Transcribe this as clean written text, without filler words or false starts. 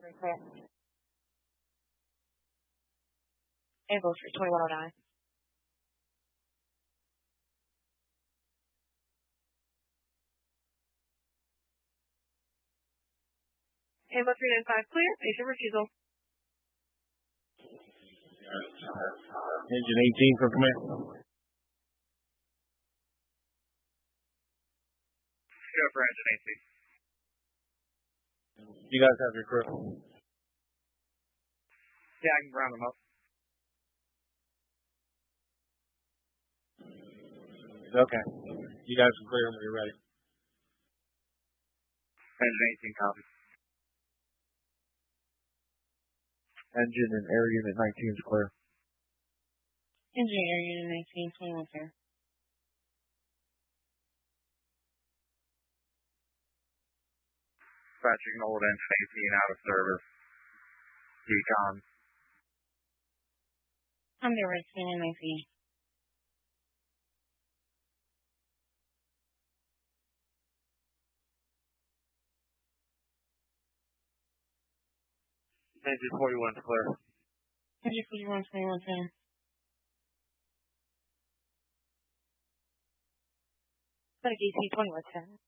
Ambulance for 2109. Ambulance 395 clear. Patient refusal. Engine 18 from command. Go for engine 18. You guys have your crew. Yeah, I can round them up. Okay. You guys can clear when you're ready. Engine 18 copy. Engine and air unit 19 is clear. Engine air unit 19, 21 clear. Dispatching old engine 18 out of service. Decon. I'm there with CNMAC. Engine 41 is clear. Engine 41, 21 clear. Clinic EC 2110.